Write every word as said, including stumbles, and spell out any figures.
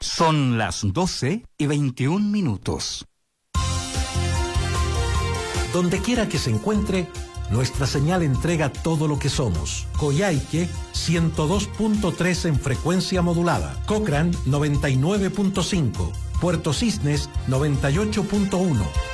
Son las doce y veintiún minutos. Donde quiera que se encuentre, nuestra señal entrega todo lo que somos. Coyhaique, ciento dos punto tres en frecuencia modulada. Cochrane, noventa y nueve punto cinco. Puerto Cisnes, noventa y ocho punto uno.